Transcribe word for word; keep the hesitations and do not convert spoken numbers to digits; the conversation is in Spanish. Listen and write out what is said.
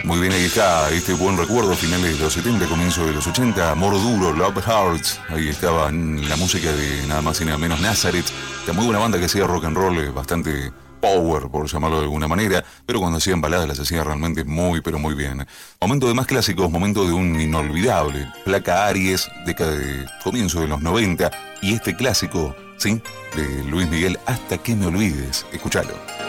Muy bien, ahí está este buen recuerdo, finales de los setenta, comienzo de los ochenta, Amor Duro, Love Hearts. Ahí estaba la música de nada más y nada menos Nazareth, esta muy buena banda que hacía rock and roll, eh, bastante power, por llamarlo de alguna manera, pero cuando hacían baladas las hacía realmente muy, pero muy bien. Momento de más clásicos, momento de un inolvidable, Placa Aries, década de comienzo de los noventa, y este clásico, ¿sí?, de Luis Miguel, Hasta que me olvides. Escuchalo.